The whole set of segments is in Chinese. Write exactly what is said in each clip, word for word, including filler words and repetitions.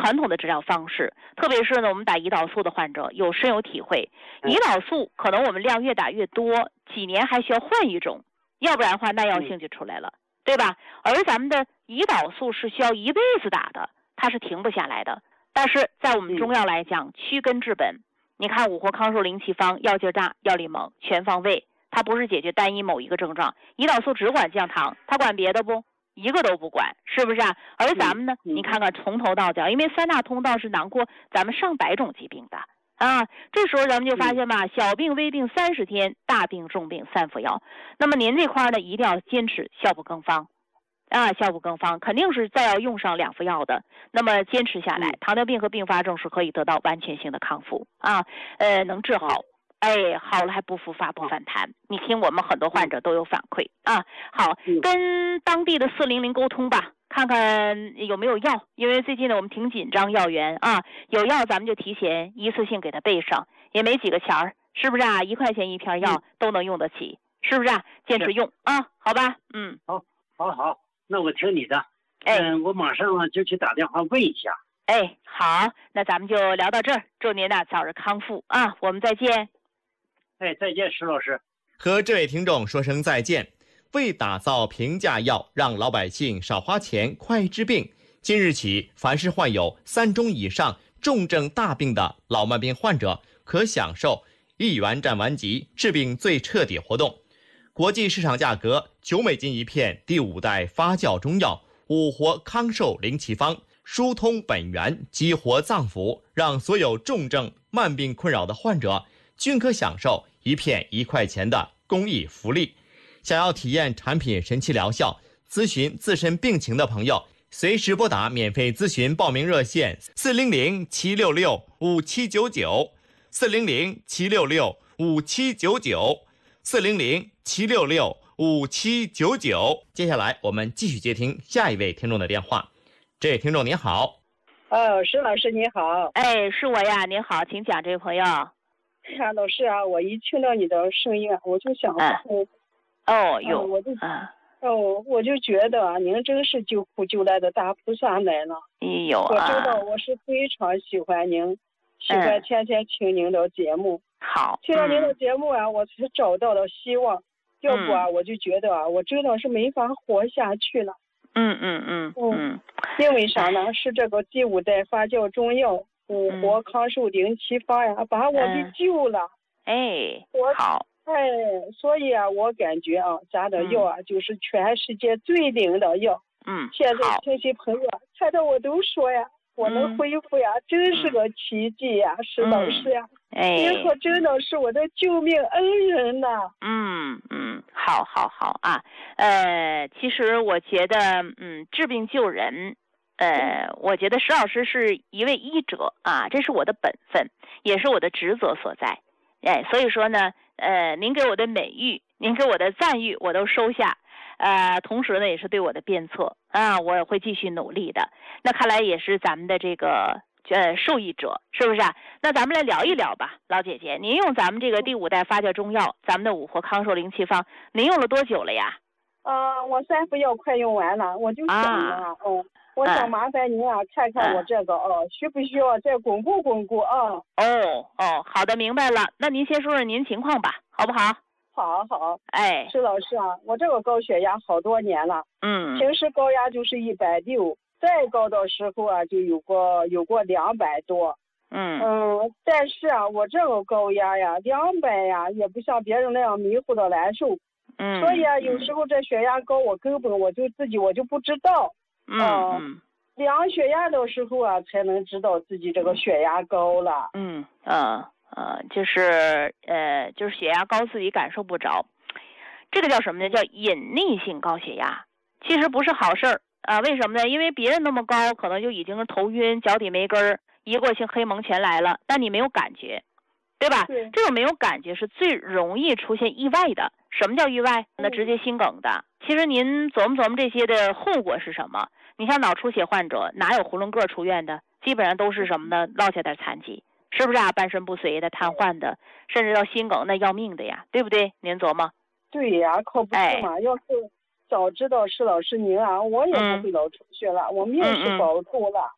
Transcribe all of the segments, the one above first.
传统的治疗方式，特别是呢，我们打胰岛素的患者有深有体会。胰岛素可能我们量越打越多，几年还需要换一种，要不然的话耐药性就出来了，对吧？而咱们的胰岛素是需要一辈子打的，它是停不下来的。但是在我们中药来讲，驱根治本，你看五活康寿灵气方，药劲大，药力猛，全方位，它不是解决单一某一个症状。胰岛素只管降糖，它管别的不？一个都不管，是不是啊？而咱们呢，你看看从头到脚，因为三大通道是囊括咱们上百种疾病的啊。这时候咱们就发现吧，小病微病三十天，大病重病三服药。那么您这块呢，一定要坚持效不更方啊，效不更方，肯定是再要用上两副药的。那么坚持下来，糖尿病和并发症是可以得到完全性的康复啊，呃，能治好。哎，好了还不复发不反弹，你听我们很多患者都有反馈啊。好，跟当地的四零零沟通吧，看看有没有药，因为最近呢我们挺紧张药源啊，有药咱们就提前一次性给他备上，也没几个钱儿，是不是啊？一块钱一片药都能用得起，是不是啊？坚持用啊，好吧，嗯， 好，好，好，那我听你的， 哎， 嗯，我马上就去打电话问一下。 哎，好，那咱们就聊到这儿，祝您呢早日康复啊，我们再见。 哎，再见，石老师。 和这位听众说声再见。为打造平价药，让老百姓少花钱、快治病，今日起，凡是患有三中以上重症大病的老慢病患者，可享受一元占完吉、治病最彻底活动。国际市场价格九美金一片，第五代发酵中药五活康寿灵气方，疏通本源，激活脏腑，让所有重症慢病困扰的患者均可享受一片一块钱的公益福利。想要体验产品神奇疗效，咨询自身病情的朋友，随时拨打免费咨询报名热线四零零七六六五七九九，四零零七六六五七九九，四零零七六六五七九九。接下来我们继续接听下一位听众的电话。这位听众您好。 哦，石老师你好。 哎，是我呀，您好，请讲，这位朋友。 啊，老师啊，我一听到你的声音啊，我就想哭。 哦，有、 嗯，我就啊， 哦，我就觉得啊，您真是救苦救难的大菩萨来了。 有啊， 我知道我是非常喜欢您，喜欢天天听您的节目。 好， 听到您的节目啊，嗯、我才找到了希望。要不啊， 嗯、 我就觉得啊，我真的是没法活下去了。 嗯嗯嗯嗯， 因为啥呢？是这个第五代发酵中药五活康寿灵气方呀，把我给救了。 哎， 我好。 哎，所以啊，我感觉啊，咱的药啊，嗯、就是全世界最灵的药。 嗯， 现在亲戚朋友啊，看到我都说呀，我能恢复呀，嗯、真是个奇迹呀，嗯、石老师呀， 哎， 您可真的是我的救命恩人呐。 嗯嗯，好好好啊，呃，其实我觉得，嗯，治病救人。呃，我觉得石老师是一位医者啊，这是我的本分，也是我的职责所在。哎，所以说呢，呃，您给我的美誉，您给我的赞誉，我都收下。呃，同时呢，也是对我的鞭策啊，我也会继续努力的。那看来也是咱们的这个呃受益者，是不是啊？那咱们来聊一聊吧，老姐姐，您用咱们这个第五代发酵中药，咱们的五活康寿灵气方，您用了多久了呀？ 啊、呃，我三副药快用完了，我就想啊，嗯、啊。我想麻烦您啊，看看我这个哦，嗯、需不需要再巩固巩固啊？ 哦哦，好的，明白了。那您先说说您情况吧，好不好？ 好好。 哎， 石老师啊，我这个高血压好多年了， 嗯， 平时高压就是一百六，再高的时候啊就有过有过两百多。 嗯嗯，但是啊，我这个高压呀，两百呀，也不像别人那样迷糊的难受。 嗯， 所以啊，有时候这血压高，我根本我就自己我就不知道。 嗯嗯， 量血压的时候啊，才能知道自己这个血压高了。 嗯呃呃，就是呃就是血压高自己感受不着，这个叫什么呢？叫隐匿性高血压，其实不是好事儿啊。为什么呢？因为别人那么高，可能就已经是头晕、脚底没根儿、一过性黑蒙全来了，但你没有感觉，对吧？ 对， 这种没有感觉是最容易出现意外的。什么叫意外？那直接心梗的。其实您琢磨琢磨这些的后果是什么？你像脑出血患者，哪有囫囵个出院的？基本上都是什么呢？落下点残疾，是不是啊？半身不遂的、瘫痪的，甚至到心梗那要命的呀，对不对？您琢磨。 对呀，可不是嘛。哎、要是早知道石老师您啊，我也不会脑出血了，嗯、我命是保住了。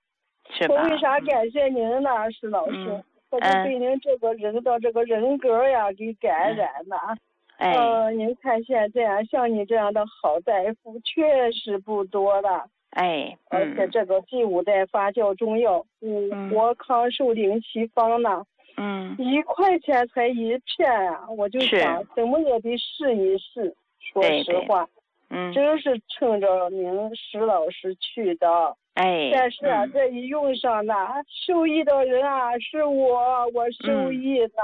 是吧？ 我为啥感谢您呢，石老师？ 嗯、 我就被您这个人的这个人格呀给感染了。 哎， 呃，您看现在啊，像你这样的好大夫确实不多了。 哎， 而且这个第五代发酵中药，嗯，活康寿灵奇方呢， 嗯， 一块钱才一片啊，我就想怎么也得试一试。说实话， 嗯， 真是冲着您石老师去的。 哎， 但是啊， 嗯、 这一用上呢，受益的人啊是我，我受益的。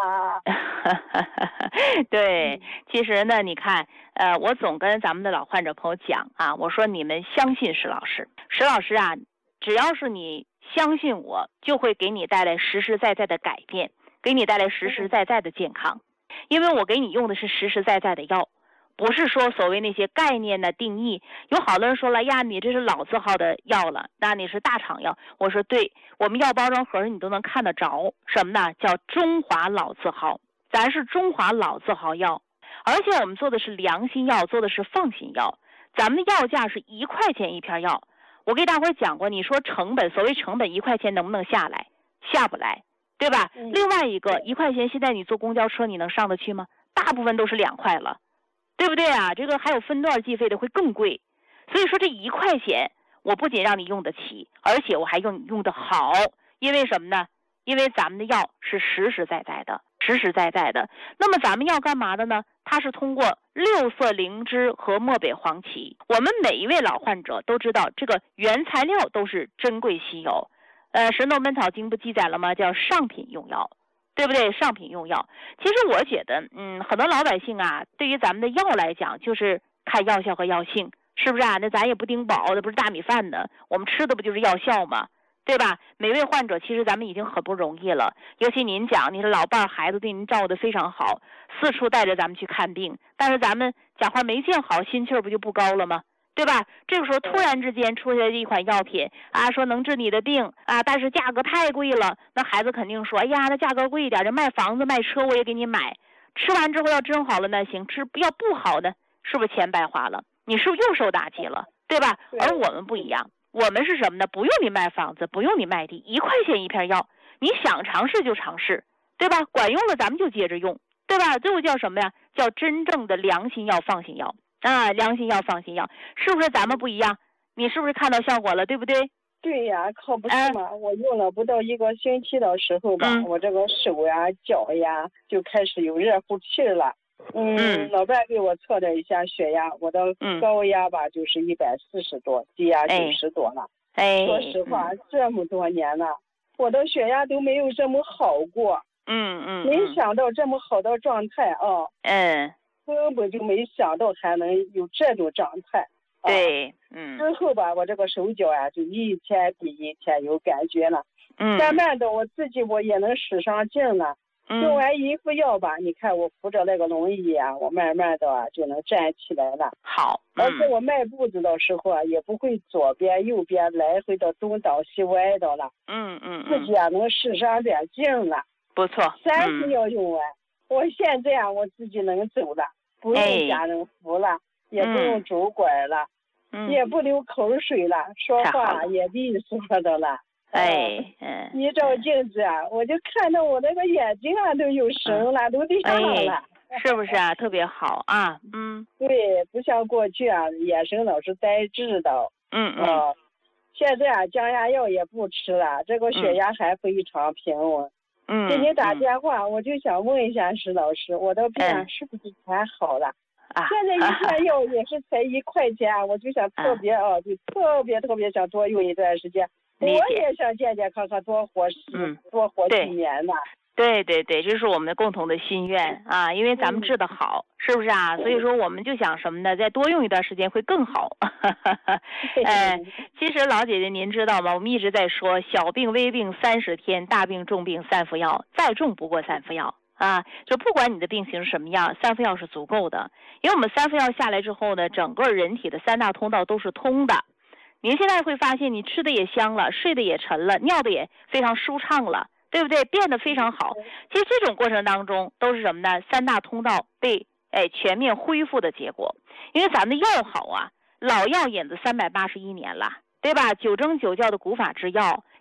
嗯、对，其实呢，你看，呃，我总跟咱们的老患者朋友讲啊，我说你们相信石老师，石老师啊，只要是你相信我，就会给你带来实实在在的改变，给你带来实实在在的健康，因为我给你用的是实实在在的药。不是说所谓那些概念的定义，有好多人说了呀，你这是老字号的药了，那你是大厂药。我说对，我们药包装盒你都能看得着，什么呢？叫中华老字号，咱是中华老字号药，而且我们做的是良心药，做的是放心药。咱们的药价是一块钱一片药，我给大伙儿讲过，你说成本，所谓成本一块钱能不能下来？下不来，对吧？ 嗯、 另外一个一块钱，现在你坐公交车你能上得去吗？大部分都是两块了。对不对啊？这个还有分段计费的会更贵，所以说这一块钱我不仅让你用得起，而且我还用你用得好。因为什么呢？因为咱们的药是实实在在的，实实在在的。那么咱们要干嘛的呢？它是通过六色灵芝和漠北黄芪。我们每一位老患者都知道，这个原材料都是珍贵稀有。呃，《神农本草经》不记载了吗？叫上品用药。对不对？上品用药，其实我觉得，嗯，很多老百姓啊，对于咱们的药来讲，就是看药效和药性，是不是啊？那咱也不顶饱，那不是大米饭呢，我们吃的不就是药效吗？对吧？每位患者其实咱们已经很不容易了，尤其您讲，你是老伴儿孩子对您照顾得非常好，四处带着咱们去看病，但是咱们讲话没见好，心气儿不就不高了吗？对吧？这个时候突然之间出现一款药品啊，说能治你的病啊，但是价格太贵了，那孩子肯定说，哎呀，那价格贵一点，这卖房子卖车我也给你买。吃完之后要真好了那行，吃要不好呢，是不是钱白花了？你是不是又受打击了？对吧？而我们不一样，我们是什么呢？不用你卖房子，不用你卖地，一块钱一片药，你想尝试就尝试，对吧？管用了咱们就接着用，对吧？这就叫什么呀？叫真正的良心药、放心药。啊，良心药、放心药，是不是咱们不一样？你是不是看到效果了，对不对？ 对呀，可不是嘛！呃、我用了不到一个星期的时候吧，嗯、我这个手呀、脚呀就开始有热乎气了。嗯，嗯老伴给我测了一下血压，我的高压吧、嗯、就是一百四十多，低压九十多了。哎，说实话，嗯、这么多年了，我的血压都没有这么好过。 嗯嗯。 没想到这么好的状态啊！ 嗯。 根本就没想到还能有这种状态。 啊、对，嗯。 之后吧，我这个手脚啊，就一天比一天有感觉了。 嗯。 慢慢的，我自己我也能使上劲了。 嗯。 用完一副药吧，你看我扶着那个轮椅啊，我慢慢的啊就能站起来了。 好。嗯、 而且我迈步子的时候啊，也不会左边右边来回的东倒西歪的了。 嗯嗯。 自己啊能使上点劲了。 不错。 三副药用完。嗯我现在啊，我自己能走了，不用家人扶了，哎、也不用拄拐了， 嗯、 也不流口水了，说话也利索的了。 哎，嗯， 一照镜子啊，我就看到我那个眼睛啊都有神了，嗯、都亮了、 哎，是不是啊？特别好啊，嗯， 对，不像过去啊，眼神老是呆滞的。 嗯嗯。 呃、现在啊，降压药也不吃了，这个血压还非常平稳。 嗯， 给你打电话，嗯、我就想问一下石老师，我的病啊是不是全好了？ 啊， 现在一片药也是才一块钱，啊、我就想特别啊，就特别特别想多用一段时间。我也想健健康康多活十、嗯、多活几年呢。 对对对，这是我们的共同的心愿啊，因为咱们治得好，嗯、是不是啊？所以说我们就想什么呢？再多用一段时间会更好。哎，其实老姐姐您知道吗？我们一直在说小病微病三十天，大病重病三副药，再重不过三副药啊！就不管你的病情是什么样，三副药是足够的。因为我们三副药下来之后呢，整个人体的三大通道都是通的。您现在会发现，你吃的也香了，睡的也沉了，尿的也非常舒畅了。对不对？变得非常好。其实这种过程当中都是什么呢？三大通道被哎全面恢复的结果。因为咱们的药好啊，老药引子三百八十一年了，对吧？九蒸九教的古法之药，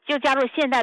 就加入现代